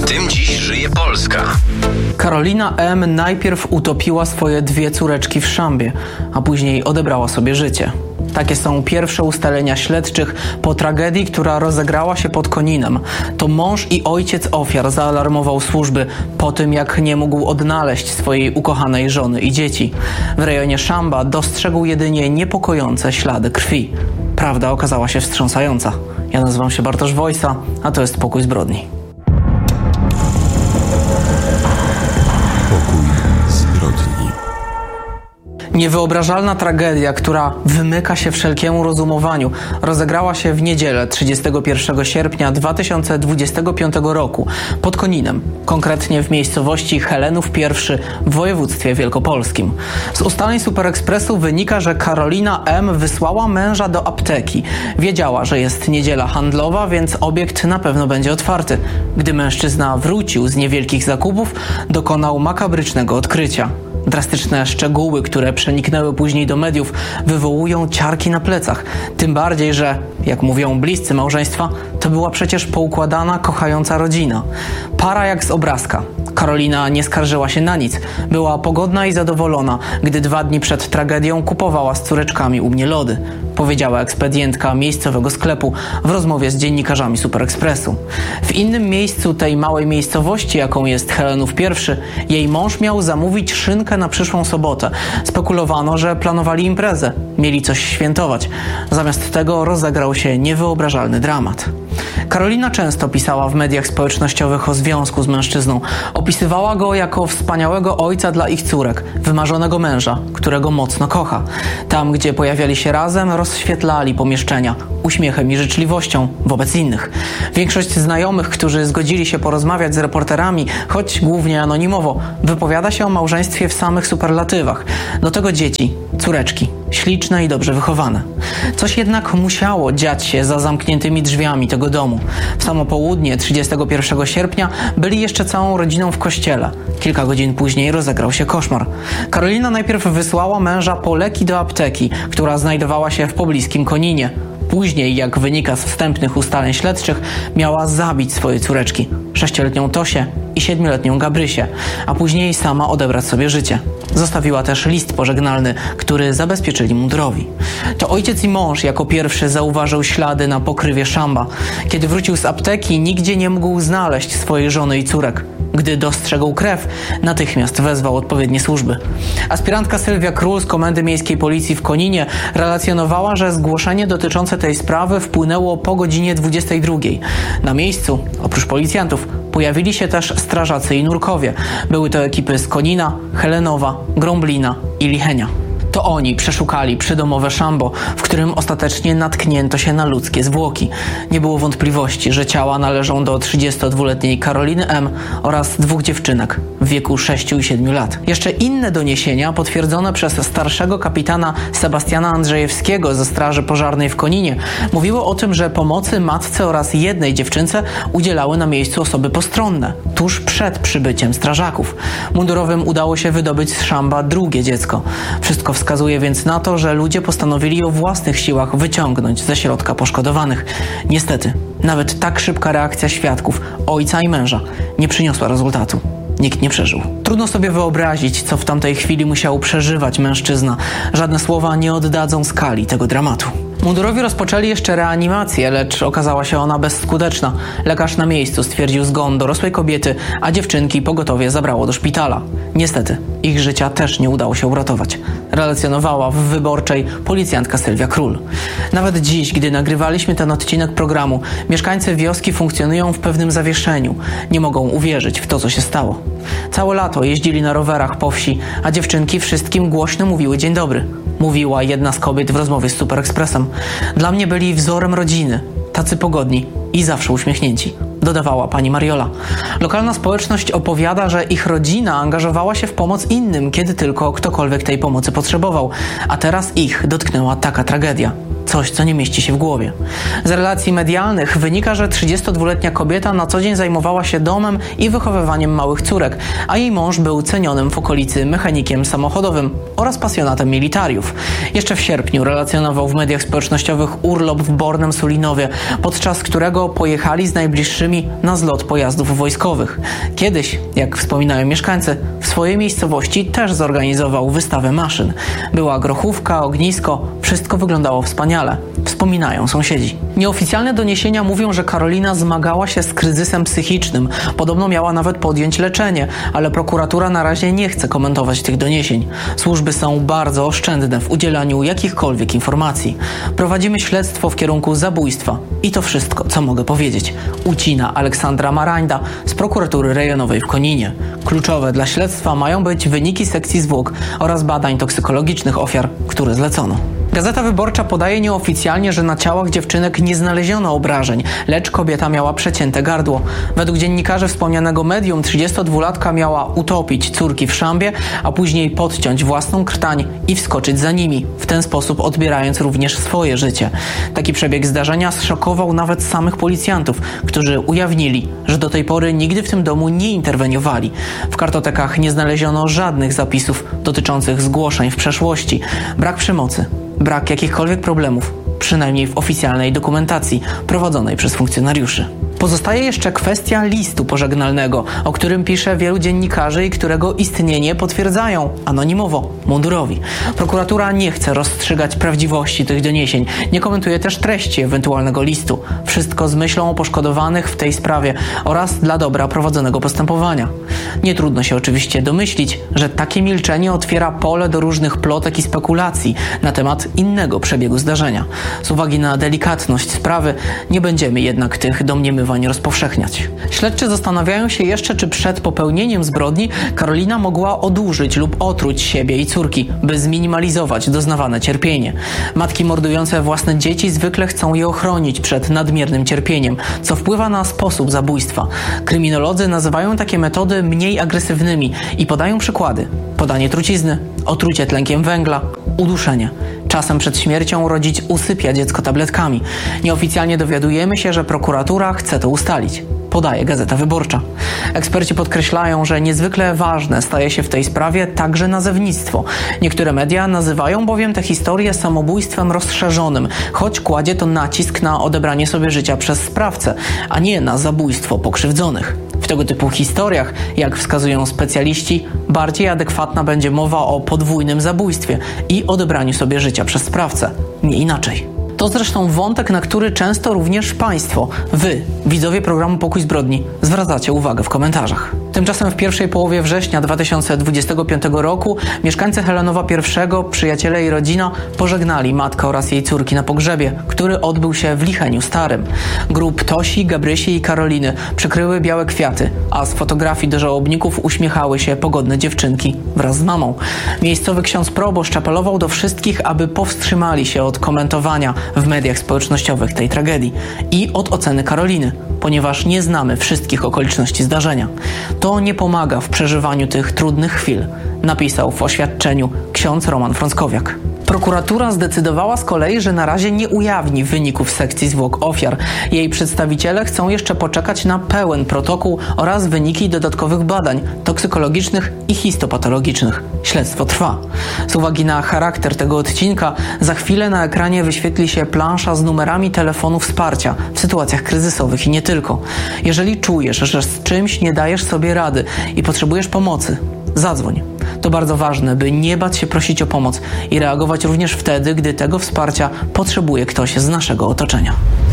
Tym dziś żyje Polska. Karolina M. najpierw utopiła swoje 2 córeczki w szambie, a później odebrała sobie życie. Takie są pierwsze ustalenia śledczych po tragedii, która rozegrała się pod Koninem. To mąż i ojciec ofiar zaalarmował służby po tym, jak nie mógł odnaleźć swojej ukochanej żony i dzieci. W rejonie Szamba dostrzegł jedynie niepokojące ślady krwi. Prawda okazała się wstrząsająca. Ja nazywam się Bartosz Wojsa, a to jest Pokój Zbrodni. Pokój Zbrodni. Niewyobrażalna tragedia, która wymyka się wszelkiemu rozumowaniu, rozegrała się w niedzielę 31 sierpnia 2025 roku pod Koninem, konkretnie w miejscowości Helenów I w województwie wielkopolskim. Z ustaleń Superekspresu wynika, że Karolina M. wysłała męża do apteki. Wiedziała, że jest niedziela handlowa, więc obiekt na pewno będzie otwarty. Gdy mężczyzna wrócił z niewielkich zakupów, dokonał makabrycznego odkrycia. Drastyczne szczegóły, które przeniknęły później do mediów, wywołują ciarki na plecach. Tym bardziej, że, jak mówią bliscy małżeństwa, to była przecież poukładana, kochająca rodzina. Para jak z obrazka. Karolina nie skarżyła się na nic. Była pogodna i zadowolona, gdy 2 dni przed tragedią kupowała z córeczkami u mnie lody. Powiedziała ekspedientka miejscowego sklepu w rozmowie z dziennikarzami Superekspresu. W innym miejscu tej małej miejscowości, jaką jest Helenów I, jej mąż miał zamówić szynkę na przyszłą sobotę. Spekulowano, że planowali imprezę. Mieli coś świętować. Zamiast tego rozegrał się niewyobrażalny dramat. Karolina często pisała w mediach społecznościowych o związku z mężczyzną. Opisywała go jako wspaniałego ojca dla ich córek, wymarzonego męża, którego mocno kocha. Tam, gdzie pojawiali się razem, rozświetlali pomieszczenia uśmiechem i życzliwością wobec innych. Większość znajomych, którzy zgodzili się porozmawiać z reporterami, choć głównie anonimowo, wypowiada się o małżeństwie w samych superlatywach. Do tego dzieci, córeczki, śliczne i dobrze wychowane. Coś jednak musiało dziać się za zamkniętymi drzwiami tego domu. W samo południe 31 sierpnia byli jeszcze całą rodziną w kościele. Kilka godzin później rozegrał się koszmar. Karolina najpierw wysłała męża po leki do apteki, która znajdowała się w pobliskim Koninie. Później, jak wynika z wstępnych ustaleń śledczych, miała zabić swoje córeczki, 6-letnią Tosię i 7-letnią Gabrysię, a później sama odebrać sobie życie. Zostawiła też list pożegnalny, który zabezpieczyli mundurowi. To ojciec i mąż jako pierwszy zauważył ślady na pokrywie szamba. Kiedy wrócił z apteki, nigdzie nie mógł znaleźć swojej żony i córek. Gdy dostrzegł krew, natychmiast wezwał odpowiednie służby. Aspirantka Sylwia Król z Komendy Miejskiej Policji w Koninie relacjonowała, że zgłoszenie dotyczące tej sprawy wpłynęło po godzinie 22. Na miejscu, oprócz policjantów, pojawili się też strażacy i nurkowie. Były to ekipy z Konina, Helenowa, Grąblina i Lichenia. To oni przeszukali przydomowe szambo, w którym ostatecznie natknięto się na ludzkie zwłoki. Nie było wątpliwości, że ciała należą do 32-letniej Karoliny M. oraz 2 dziewczynek w wieku 6 i 7 lat. Jeszcze inne doniesienia, potwierdzone przez starszego kapitana Sebastiana Andrzejewskiego ze Straży Pożarnej w Koninie, mówiły o tym, że pomocy matce oraz jednej dziewczynce udzielały na miejscu osoby postronne, tuż przed przybyciem strażaków. Mundurowym udało się wydobyć z szamba 2 dziecko. Wszystko wskazuje więc na to, że ludzie postanowili o własnych siłach wyciągnąć ze środka poszkodowanych. Niestety, nawet tak szybka reakcja świadków, ojca i męża, nie przyniosła rezultatu. Nikt nie przeżył. Trudno sobie wyobrazić, co w tamtej chwili musiał przeżywać mężczyzna. Żadne słowa nie oddadzą skali tego dramatu. Mundurowi rozpoczęli jeszcze reanimację, lecz okazała się ona bezskuteczna. Lekarz na miejscu stwierdził zgon dorosłej kobiety, a dziewczynki pogotowie zabrało do szpitala. Niestety, ich życia też nie udało się uratować. Relacjonowała w Wyborczej policjantka Sylwia Król. Nawet dziś, gdy nagrywaliśmy ten odcinek programu, mieszkańcy wioski funkcjonują w pewnym zawieszeniu. Nie mogą uwierzyć w to, co się stało. Całe lato jeździli na rowerach po wsi, a dziewczynki wszystkim głośno mówiły dzień dobry. Mówiła jedna z kobiet w rozmowie z Superekspresem. Dla mnie byli wzorem rodziny, tacy pogodni i zawsze uśmiechnięci, dodawała pani Mariola. Lokalna społeczność opowiada, że ich rodzina angażowała się w pomoc innym, kiedy tylko ktokolwiek tej pomocy potrzebował, a teraz ich dotknęła taka tragedia. coś, co nie mieści się w głowie. Z relacji medialnych wynika, że 32-letnia kobieta na co dzień zajmowała się domem i wychowywaniem małych córek, a jej mąż był cenionym w okolicy mechanikiem samochodowym oraz pasjonatem militariów. Jeszcze w sierpniu relacjonował w mediach społecznościowych urlop w Bornem Sulinowie, podczas którego pojechali z najbliższymi na zlot pojazdów wojskowych. Kiedyś, jak wspominają mieszkańcy, w swojej miejscowości też zorganizował wystawę maszyn. Była grochówka, ognisko, wszystko wyglądało wspaniale. Wspominają sąsiedzi. Nieoficjalne doniesienia mówią, że Karolina zmagała się z kryzysem psychicznym. Podobno miała nawet podjąć leczenie, ale prokuratura na razie nie chce komentować tych doniesień. Służby są bardzo oszczędne w udzielaniu jakichkolwiek informacji. Prowadzimy śledztwo w kierunku zabójstwa. I to wszystko, co mogę powiedzieć. Ucina Aleksandra Marańda z prokuratury rejonowej w Koninie. Kluczowe dla śledztwa mają być wyniki sekcji zwłok oraz badań toksykologicznych ofiar, które zlecono. Gazeta Wyborcza podaje nieoficjalnie, że na ciałach dziewczynek nie znaleziono obrażeń, lecz kobieta miała przecięte gardło. Według dziennikarzy wspomnianego medium 32-latka miała utopić córki w szambie, a później podciąć własną krtań i wskoczyć za nimi, w ten sposób odbierając również swoje życie. Taki przebieg zdarzenia zszokował nawet samych policjantów, którzy ujawnili, że do tej pory nigdy w tym domu nie interweniowali. W kartotekach nie znaleziono żadnych zapisów dotyczących zgłoszeń w przeszłości. Brak przemocy. Brak jakichkolwiek problemów, przynajmniej w oficjalnej dokumentacji prowadzonej przez funkcjonariuszy. Pozostaje jeszcze kwestia listu pożegnalnego, o którym pisze wielu dziennikarzy i którego istnienie potwierdzają anonimowo mundurowi. Prokuratura nie chce rozstrzygać prawdziwości tych doniesień, nie komentuje też treści ewentualnego listu. Wszystko z myślą o poszkodowanych w tej sprawie oraz dla dobra prowadzonego postępowania. Nie trudno się oczywiście domyślić, że takie milczenie otwiera pole do różnych plotek i spekulacji na temat innego przebiegu zdarzenia. Z uwagi na delikatność sprawy nie będziemy jednak tych domniemywań rozpowszechniać. Śledczy zastanawiają się jeszcze, czy przed popełnieniem zbrodni Karolina mogła odurzyć lub otruć siebie i córki, by zminimalizować doznawane cierpienie. Matki mordujące własne dzieci zwykle chcą je ochronić przed nadmiernym cierpieniem, co wpływa na sposób zabójstwa. Kryminolodzy nazywają takie metody mniej agresywnymi i podają przykłady. Podanie trucizny, otrucie tlenkiem węgla, uduszenie. Czasem przed śmiercią rodzic usypia dziecko tabletkami. Nieoficjalnie dowiadujemy się, że prokuratura chce to ustalić. Podaje Gazeta Wyborcza. Eksperci podkreślają, że niezwykle ważne staje się w tej sprawie także nazewnictwo. Niektóre media nazywają bowiem tę historię samobójstwem rozszerzonym, choć kładzie to nacisk na odebranie sobie życia przez sprawcę, a nie na zabójstwo pokrzywdzonych. W tego typu historiach, jak wskazują specjaliści, bardziej adekwatna będzie mowa o podwójnym zabójstwie i odebraniu sobie życia przez sprawcę, nie inaczej. To zresztą wątek, na który często również Państwo, Wy, widzowie programu Pokój Zbrodni, zwracacie uwagę w komentarzach. Tymczasem w pierwszej połowie września 2025 roku mieszkańcy Helenowa I, przyjaciele i rodzina pożegnali matkę oraz jej córki na pogrzebie, który odbył się w Licheniu Starym. Grób Tosi, Gabrysi i Karoliny przykryły białe kwiaty, a z fotografii do żałobników uśmiechały się pogodne dziewczynki wraz z mamą. Miejscowy ksiądz proboszcz apelował do wszystkich, aby powstrzymali się od komentowania w mediach społecznościowych tej tragedii i od oceny Karoliny, ponieważ nie znamy wszystkich okoliczności zdarzenia. To nie pomaga w przeżywaniu tych trudnych chwil, napisał w oświadczeniu ksiądz Roman Frąckowiak. Prokuratura zdecydowała z kolei, że na razie nie ujawni wyników sekcji zwłok ofiar. Jej przedstawiciele chcą jeszcze poczekać na pełen protokół oraz wyniki dodatkowych badań toksykologicznych i histopatologicznych. Śledztwo trwa. Z uwagi na charakter tego odcinka za chwilę na ekranie wyświetli się plansza z numerami telefonu wsparcia w sytuacjach kryzysowych i nie tylko. Jeżeli czujesz, że z czymś nie dajesz sobie rady i potrzebujesz pomocy, zadzwoń. To bardzo ważne, by nie bać się prosić o pomoc i reagować również wtedy, gdy tego wsparcia potrzebuje ktoś z naszego otoczenia.